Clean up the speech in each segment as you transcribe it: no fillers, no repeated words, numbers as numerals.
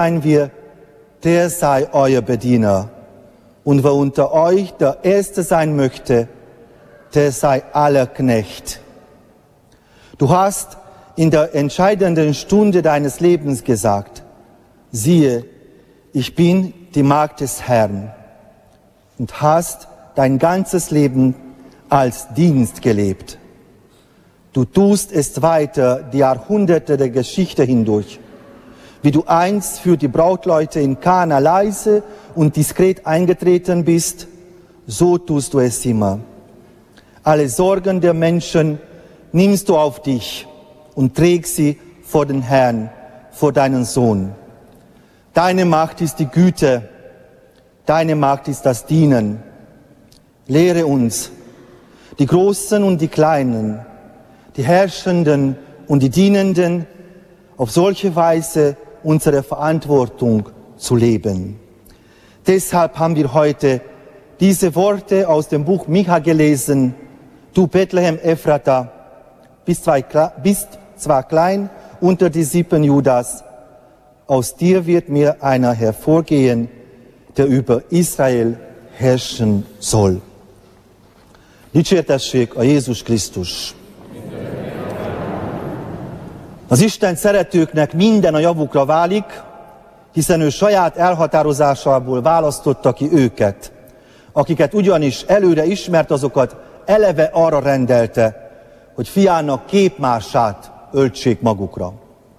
Sein wir, der sei euer Bediener. Und wer unter euch der Erste sein möchte, der sei aller Knecht. Du hast in der entscheidenden Stunde deines Lebens gesagt, siehe, ich bin die Magd des Herrn, und hast dein ganzes Leben als Dienst gelebt. Du tust es weiter die Jahrhunderte der Geschichte hindurch, wie du einst für die Brautleute in Kana leise und diskret eingetreten bist, so tust du es immer. Alle Sorgen der Menschen nimmst du auf dich und trägst sie vor den Herrn, vor deinen Sohn. Deine Macht ist die Güte, deine Macht ist das Dienen. Lehre uns, die Großen und die Kleinen, die Herrschenden und die Dienenden, auf solche Weise unsere Verantwortung zu leben. Deshalb haben wir heute diese Worte aus dem Buch Micha gelesen. Du Bethlehem Ephrata, bist zwar klein unter die Sippen Judas, aus dir wird mir einer hervorgehen, der über Israel herrschen soll. Dicsértessék a Jézus Krisztus! Az Isten szeretőknek minden a javukra válik, hiszen ő saját elhatározásából választotta ki őket. Akiket ugyanis előre ismert, azokat eleve arra rendelte, hogy fiának képmását öltsék magukra.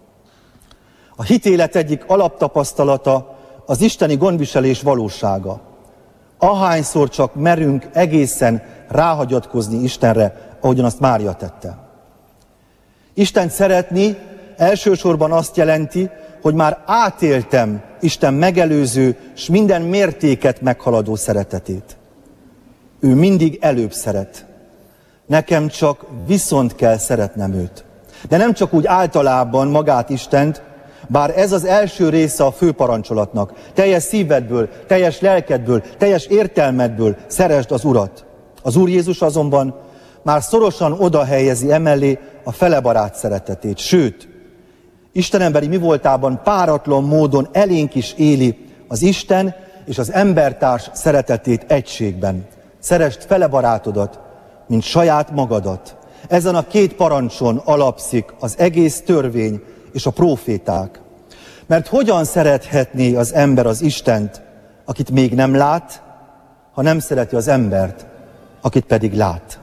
A hitélet egyik alaptapasztalata az isteni gondviselés valósága. Ahányszor csak merünk egészen ráhagyatkozni Istenre, ahogyan azt Mária tette. Istent szeretni elsősorban azt jelenti, hogy már átéltem Isten megelőző s minden mértéket meghaladó szeretetét. Ő mindig előbb szeret. Nekem csak viszont kell szeretnem őt. De nem csak úgy általában magát Istent, bár ez az első része a főparancsolatnak. Teljes szívedből, teljes lelkedből, teljes értelmedből szeresd az Urat. Az Úr Jézus azonban már szorosan oda helyezi emellé a felebarát szeretetét. Sőt, istenemberi mivoltában páratlan módon elénk is éli az Isten és az embertárs szeretetét egységben. Szeresd felebarátodat, mint saját magadat. Ezen a két parancson alapszik az egész törvény és a próféták. Mert hogyan szerethetné az ember az Istent, akit még nem lát, ha nem szereti az embert, akit pedig lát?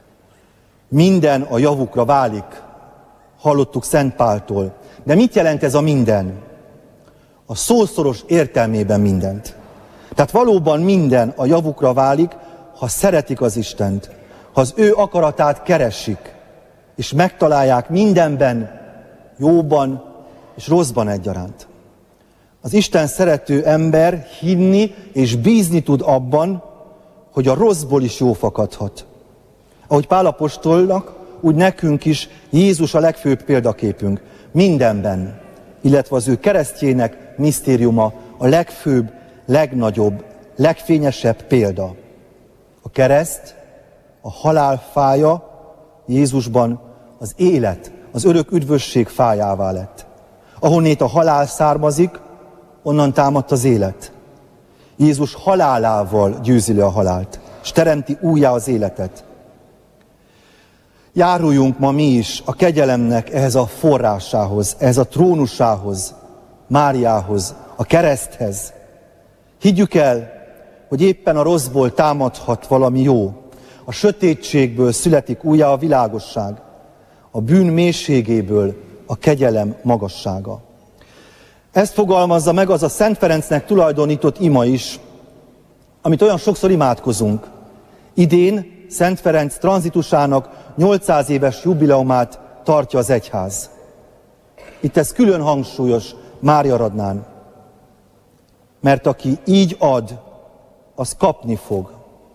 Minden a javukra válik, hallottuk Szent Páltól. De mit jelent ez a minden? A szószoros értelmében mindent. Tehát valóban minden a javukra válik, ha szeretik az Istent, ha az ő akaratát keresik, és megtalálják mindenben, jóban és rosszban egyaránt. Az Isten szerető ember hinni és bízni tud abban, hogy a rosszból is jó fakadhat. Ahogy Pál apostolnak, úgy nekünk is Jézus a legfőbb példaképünk. Mindenben, illetve az ő keresztjének misztériuma a legfőbb, legnagyobb, legfényesebb példa. A kereszt, a halál fája Jézusban az élet, az örök üdvösség fájává lett. Ahonnét a halál származik, onnan támadt az élet. Jézus halálával győzi le a halált, és teremti újjá az életet. Járuljunk ma mi is a kegyelemnek ehhez a forrásához, ehhez a trónusához, Máriához, a kereszthez. Higgyük el, hogy éppen a rosszból támadhat valami jó. A sötétségből születik újjá a világosság. A bűn mélységéből a kegyelem magassága. Ezt fogalmazza meg az a Szent Ferencnek tulajdonított ima is, amit olyan sokszor imádkozunk. Idén Szent Ferenc tranzitusának 800 éves jubileumát tartja az egyház. Itt ez külön hangsúlyos Mária Radnán. Mert aki így ad, az kapni fog.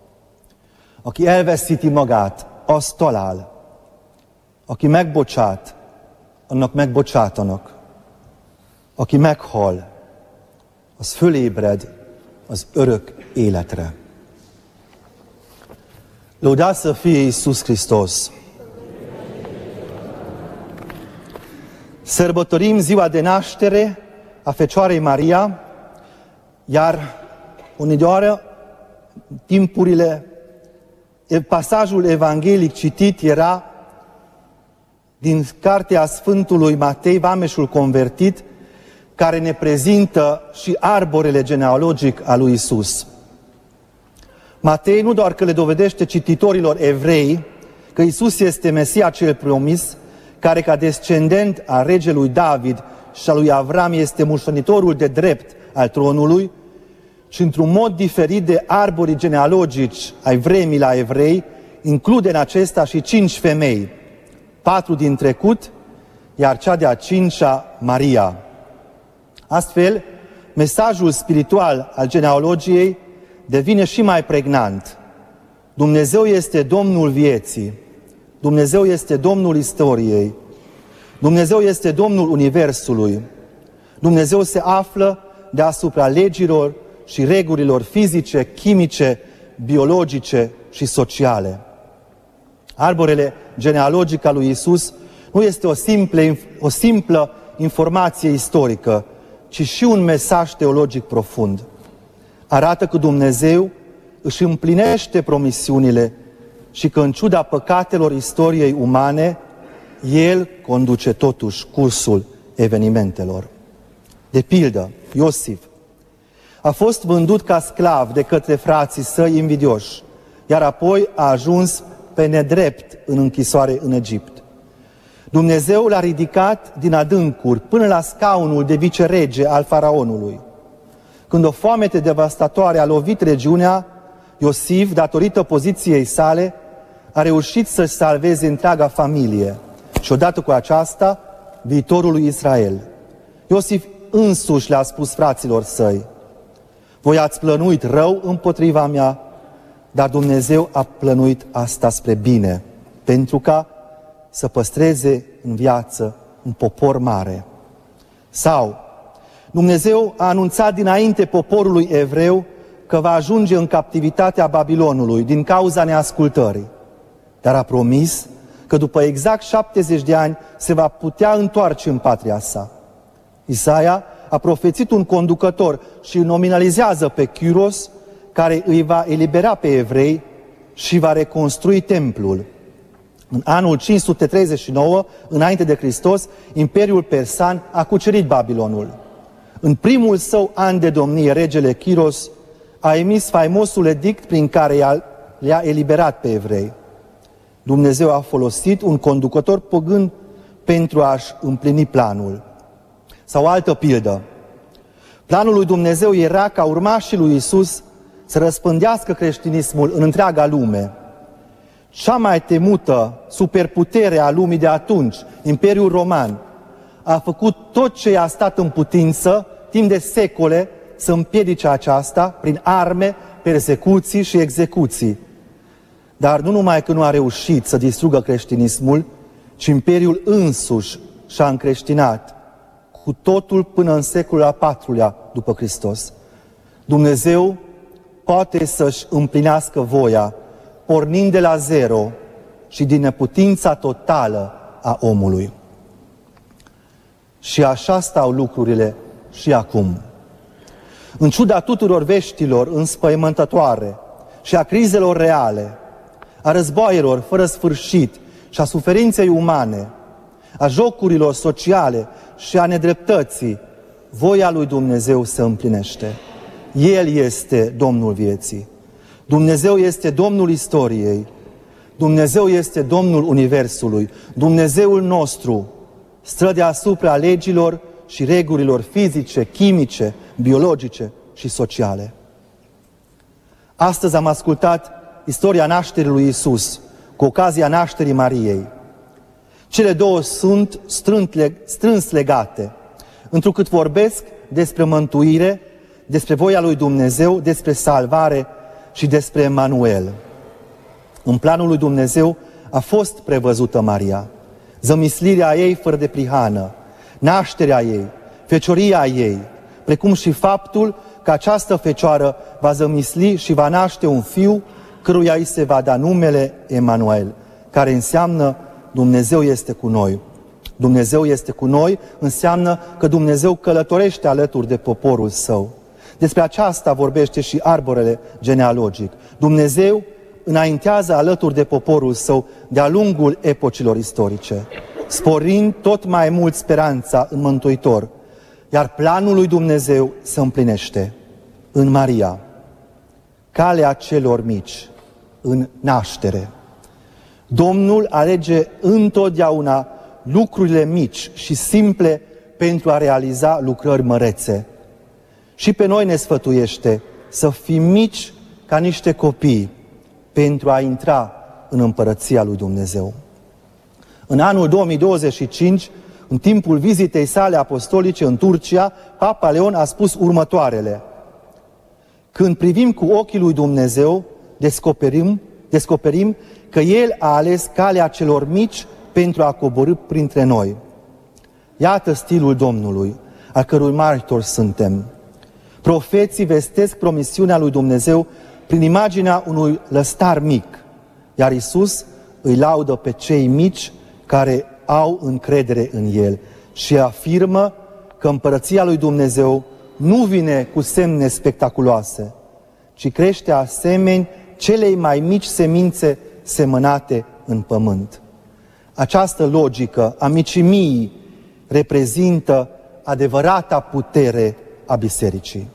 Aki elveszíti magát, az talál. Aki megbocsát, annak megbocsátanak. Aki meghal, az fölébred az örök életre. Lăudați să fie Iisus Hristos! Sărbătorim ziua de naștere a Fecioarei Maria, iar uneori timpurile, pasajul evanghelic citit era din cartea Sfântului Matei, vameșul convertit, care ne prezintă și arborele genealogic al lui Isus. Matei nu doar că le dovedește cititorilor evrei că Isus este Mesia cel promis, care ca descendent al regelui David și al lui Avram este moștenitorul de drept al tronului, și într-un mod diferit de arborii genealogici ai vremii la evrei, include în acesta și 5 femei, 4 din trecut, iar cea de-a 5-a, Maria. Astfel, mesajul spiritual al genealogiei devine și mai pregnant. Dumnezeu este Domnul vieții, Dumnezeu este Domnul istoriei, Dumnezeu este Domnul universului, Dumnezeu se află deasupra legilor și regulilor fizice, chimice, biologice și sociale. Arborele genealogic al lui Isus nu este o simplă informație istorică, ci și un mesaj teologic profund. Arată că Dumnezeu își împlinește promisiunile și că în ciuda păcatelor istoriei umane, El conduce totuși cursul evenimentelor. De pildă, Iosif a fost vândut ca sclav de către frații săi invidioși, iar apoi a ajuns pe nedrept în închisoare în Egipt. Dumnezeu l-a ridicat din adâncuri până la scaunul de vicerege al faraonului. Când o foamete devastatoare a lovit regiunea, Iosif, datorită poziției sale, a reușit să-și salveze întreaga familie și odată cu aceasta viitorul lui Israel. Iosif însuși le-a spus fraților săi: voi ați plănuit rău împotriva mea, dar Dumnezeu a plănuit asta spre bine, pentru ca să păstreze în viață un popor mare. Sau, Dumnezeu a anunțat dinainte poporului evreu că va ajunge în captivitatea Babilonului din cauza neascultării, dar a promis că după exact 70 de ani se va putea întoarce în patria sa. Isaia a profețit un conducător și nominalizează pe Kyros, care îi va elibera pe evrei și va reconstrui templul. În anul 539, înainte de Hristos, Imperiul Persan a cucerit Babilonul. În primul său an de domnie, regele Kyros a emis faimosul edict prin care le-a eliberat pe evrei. Dumnezeu a folosit un conducător păgân pentru a-și împlini planul. Sau altă pildă. Planul lui Dumnezeu era ca urmașii lui Isus să răspândească creștinismul în întreaga lume. Cea mai temută superputere a lumii de atunci, Imperiul Roman, a făcut tot ce i-a stat în putință, timp de secole, să împiedice aceasta prin arme, persecuții și execuții. Dar nu numai că nu a reușit să distrugă creștinismul, ci Imperiul însuși și-a încreștinat cu totul până în secolul al IV-lea după Hristos. Dumnezeu poate să-și împlinească voia, pornind de la zero și din neputința totală a omului. Și așa stau lucrurile și acum. În ciuda tuturor veștilor înspăimântătoare și a crizelor reale, a războaielor fără sfârșit și a suferinței umane, a jocurilor sociale și a nedreptății, voia lui Dumnezeu se împlinește. El este Domnul vieții. Dumnezeu este Domnul istoriei. Dumnezeu este Domnul universului. Dumnezeul nostru stă deasupra legilor și regulilor fizice, chimice, biologice și sociale. Astăzi am ascultat istoria nașterii lui Isus cu ocazia nașterii Mariei. Cele două sunt strâns legate, întrucât vorbesc despre mântuire, despre voia lui Dumnezeu, despre salvare și despre Emanuel. În planul lui Dumnezeu a fost prevăzută Maria, zămislirea ei fără de prihană, nașterea ei, fecioria ei, precum și faptul că această fecioară va zămisli și va naște un fiu căruia îi se va da numele Emanuel, care înseamnă Dumnezeu este cu noi. Dumnezeu este cu noi înseamnă că Dumnezeu călătorește alături de poporul său. Despre aceasta vorbește și arborele genealogic. Dumnezeu înaintează alături de poporul său de-a lungul epocilor istorice, sporind tot mai mult speranța în Mântuitor, iar planul lui Dumnezeu se împlinește în Maria, calea celor mici, în naștere. Domnul alege întotdeauna lucrurile mici și simple pentru a realiza lucrări mărețe. Și pe noi ne sfătuiește să fim mici ca niște copii pentru a intra în împărăția lui Dumnezeu. În anul 2025, în timpul vizitei sale apostolice în Turcia, Papa Leon a spus următoarele: când privim cu ochii lui Dumnezeu, descoperim că El a ales calea celor mici pentru a coborî printre noi. Iată stilul Domnului, a cărui martori suntem. Profeții vestesc promisiunea lui Dumnezeu prin imaginea unui lăstar mic, iar Iisus îi laudă pe cei mici care au încredere în El și afirmă că împărăția lui Dumnezeu nu vine cu semne spectaculoase, ci crește asemeni celei mai mici semințe semănate în pământ. Această logică a micimii reprezintă adevărata putere a Bisericii.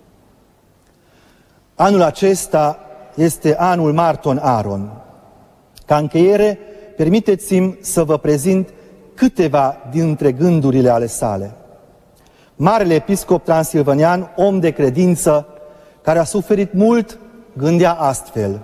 Anul acesta este anul Marton Aron. Ca încheiere, permiteți-mi să vă prezint câteva dintre gândurile ale sale. Marele episcop transilvanian, om de credință, care a suferit mult, gândea astfel: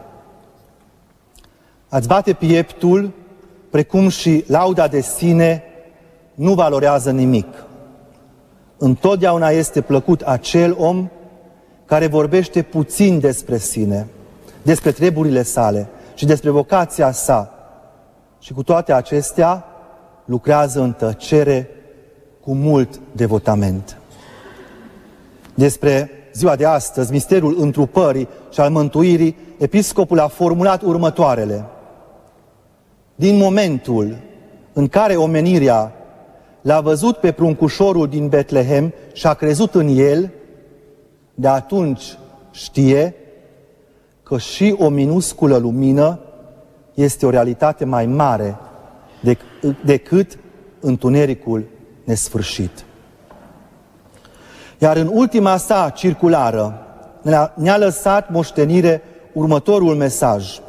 a-ți bate pieptul, precum și lauda de sine, nu valorează nimic. Întotdeauna este plăcut acel om care vorbește puțin despre sine, despre treburile sale și despre vocația sa, și cu toate acestea lucrează în tăcere cu mult devotament. Despre ziua de astăzi, misterul întrupării și al mântuirii, episcopul a formulat următoarele: din momentul în care omenirea l-a văzut pe pruncușorul din Betlehem și a crezut în el, de atunci știe că și o minusculă lumină este o realitate mai mare decât întunericul nesfârșit. Iar în ultima sa circulară ne-a lăsat moștenire următorul mesaj: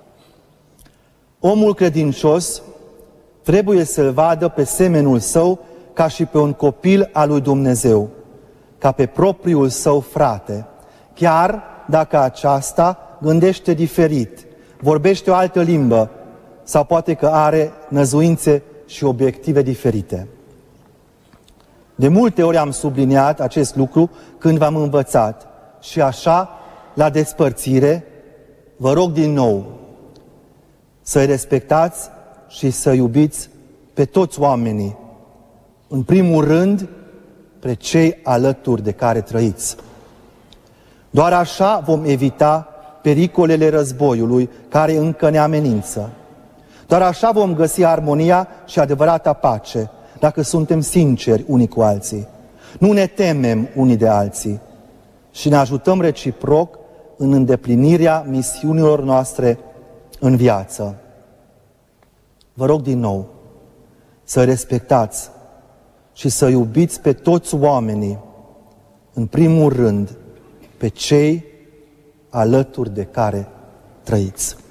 omul credincios trebuie să-l vadă pe semenul său ca și pe un copil al lui Dumnezeu, ca pe propriul său frate, chiar dacă aceasta gândește diferit, vorbește o altă limbă sau poate că are năzuințe și obiective diferite. De multe ori am subliniat acest lucru când v-am învățat și așa, la despărțire, vă rog din nou să-i respectați și să iubiți pe toți oamenii, în primul rând pe cei alături de care trăiți. Doar așa vom evita pericolele războiului care încă ne amenință. Doar așa vom găsi armonia și adevărata pace, dacă suntem sinceri unii cu alții. Nu ne temem unii de alții și ne ajutăm reciproc în îndeplinirea misiunilor noastre în viață. Vă rog din nou să respectați și să iubiți pe toți oamenii, în primul rând pe cei alături de care trăiți.